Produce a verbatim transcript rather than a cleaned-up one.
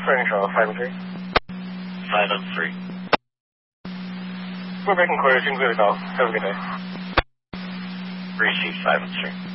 French, uh, five and three. five and three. We're making clear. Seems good to go. Have a good day. Receive five and three.